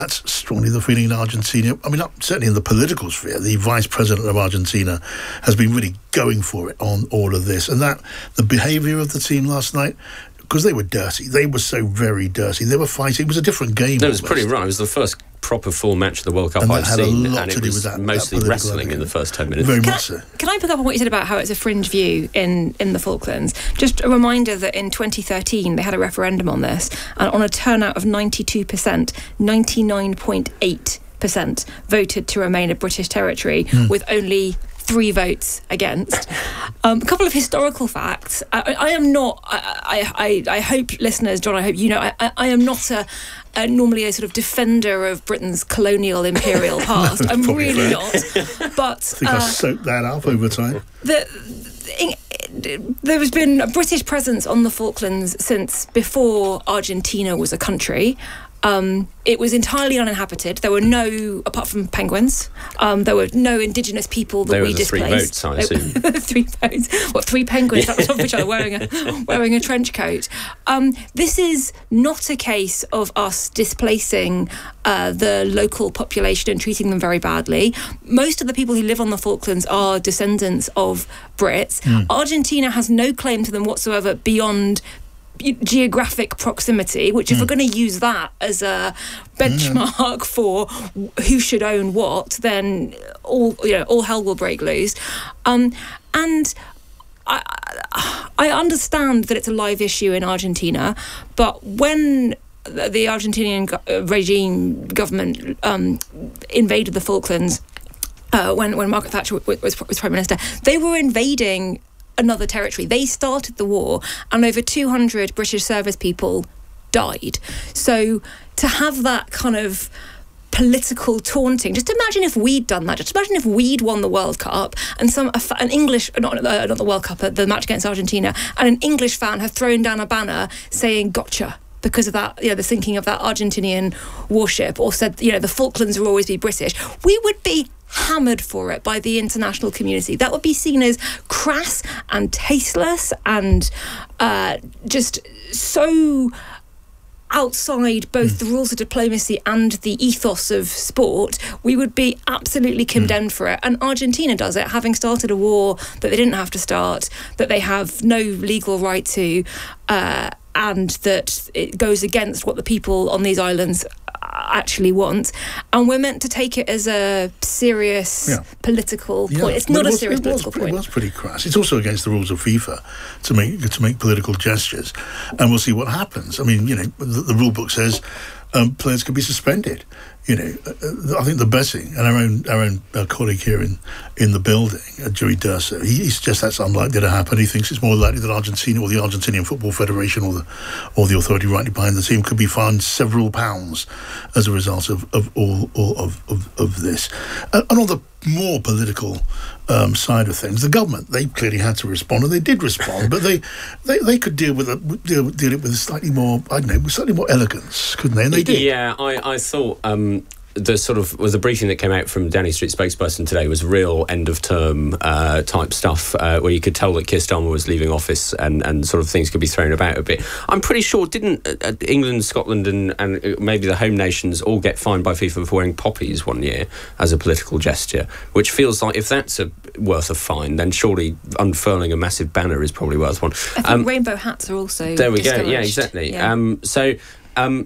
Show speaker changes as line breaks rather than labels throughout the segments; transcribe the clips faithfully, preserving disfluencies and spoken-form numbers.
That's strongly the feeling in Argentina. I mean, certainly in the political sphere, the vice president of Argentina has been really going for it on all of this. And that the behaviour of the team last night, because they were dirty. They were so very dirty. They were fighting. It was a different game.
No, it was pretty right. It was the first proper full match of the World Cup I've seen, and it was
that,
mostly
that
wrestling
argument.
in the first ten minutes.
Very
can
much
I,
so.
Can I pick up on what you said about how it's a fringe view in, in the Falklands? Just a reminder that in twenty thirteen they had a referendum on this, and on a turnout of ninety-two percent, ninety-nine point eight percent voted to remain a British territory, mm. with only three votes against. Um, a couple of historical facts. I, I am not, I, I, I hope listeners, John, I hope you know, I, I, I am not a, a normally a sort of defender of Britain's colonial imperial past. I'm really not. But
I think
uh,
I soaked that up over time.
The, the, there has been a British presence on the Falklands since before Argentina was a country. Um, it was entirely uninhabited. There were no, apart from penguins, um, there were no indigenous people that
there
we
were the
displaced.
Three votes, I assume.
three votes. What, three penguins? That was of which I was wearing a wearing a trench coat. Um, this is not a case of us displacing uh, the local population and treating them very badly. Most of the people who live on the Falklands are descendants of Brits. Mm. Argentina has no claim to them whatsoever beyond geographic proximity, which if mm. we're going to use that as a benchmark mm. for who should own what, then all you know all hell will break loose. Um, and I, I understand that it's a live issue in Argentina, but when the Argentinian go- regime government um, invaded the Falklands, uh, when when Margaret Thatcher was, was, was Prime Minister, they were invading another territory. They started the war, and over two hundred British service people died. So to have that kind of political taunting, just imagine if we'd done that. Just imagine if we'd won the World Cup and some an English, not, uh, not the World Cup, the match against Argentina, and an English fan had thrown down a banner saying "Gotcha" because of that, you know, the sinking of that Argentinian warship, or said, you know, the Falklands will always be British. We would be hammered for it by the international community. That would be seen as crass and tasteless and uh, just so outside both mm. the rules of diplomacy and the ethos of sport. We would be absolutely condemned mm. for it. And Argentina does it, having started a war that they didn't have to start, that they have no legal right to, uh, and that it goes against what the people on these islands actually want, and we're meant to take it as a serious yeah. political point. Yeah. It's not
it was,
a serious
it
political
was,
point.
It was pretty crass. It's also against the rules of FIFA to make to make political gestures, and we'll see what happens. I mean, you know, the, the rule book says um, players could be suspended. You know, uh, I think the betting, and our own our own uh, colleague here in, in the building, uh, Jerry Durso, he, he suggests that's unlikely to happen. He thinks it's more likely that Argentina or the Argentinian Football Federation or the or the authority rightly behind the team could be fined several pounds as a result of, of all, all of, of, of this. Uh, and on the more political um, side of things, the government, they clearly had to respond, and they did respond, but they, they, they could deal with it deal, deal it with slightly more, I don't know, with slightly more elegance, couldn't they? And they did.
Yeah, I, I thought um, the sort of was the briefing that came out from Downing Street spokesperson today was real end of term uh, type stuff, uh, where you could tell that Keir Starmer was leaving office, and, and sort of things could be thrown about a bit. I'm pretty sure didn't uh, England, Scotland, and, and maybe the home nations all get fined by FIFA for wearing poppies one year as a political gesture, which feels like if that's a, worth a fine, then surely unfurling a massive banner is probably worth one.
I think um, rainbow hats are also
there we go. Yeah, exactly. Yeah. Um, so. Um,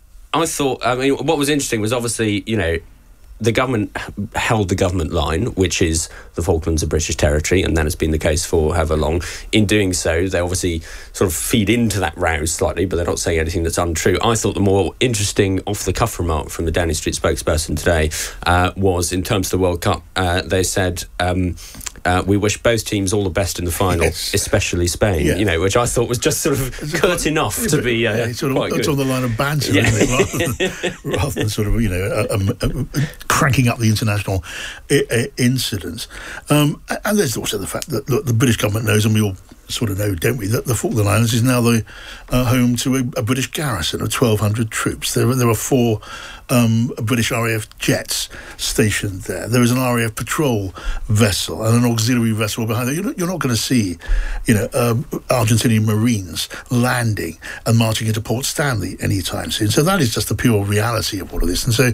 I thought, I mean, what was interesting was obviously, you know, the government held the government line, which is the Falklands are British territory, and that has been the case for however long. In doing so, they obviously sort of feed into that row slightly, but they're not saying anything that's untrue. I thought the more interesting off-the-cuff remark from the Downing Street spokesperson today uh, was, in terms of the World Cup, uh, they said... Um, Uh, we wish both teams all the best in the final, yes. especially Spain, yeah. you know, which I thought was just sort of curt quite, enough yeah, to be uh, yeah,
sort of,
quite
it's
good.
on the line of banter, yeah. isn't it? Rather than, rather than sort of, you know, a, a, a cranking up the international I- I incidents. Um, and there's also the fact that look, the British government knows, and we all sort of know, don't we, that the Falkland Islands is now the uh, home to a, a British garrison of twelve hundred troops. There, there are four um, British R A F jets stationed there. There is an R A F patrol vessel and an auxiliary vessel behind there. You're not, you're not going to see, you know, um, Argentinian Marines landing and marching into Port Stanley anytime soon. So that is just the pure reality of all of this. And so